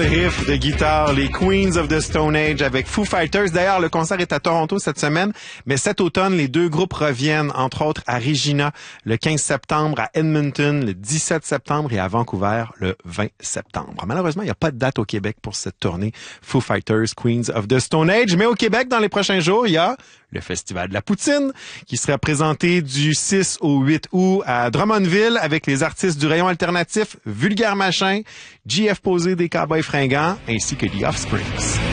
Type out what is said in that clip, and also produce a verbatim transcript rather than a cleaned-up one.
Quel riff de guitare, les Queens of the Stone Age avec Foo Fighters. D'ailleurs, le concert est à Toronto cette semaine, mais cet automne, les deux groupes reviennent, entre autres à Regina le quinze septembre, à Edmonton le dix-sept septembre et à Vancouver le vingt septembre. Malheureusement, il n'y a pas de date au Québec pour cette tournée Foo Fighters, Queens of the Stone Age, mais au Québec, dans les prochains jours, il y a le Festival de la Poutine qui sera présenté du six au huit août à Drummondville avec les artistes du rayon alternatif Vulgaire Machin, J F Posé des Cowboys Fringants ainsi que The Offsprings.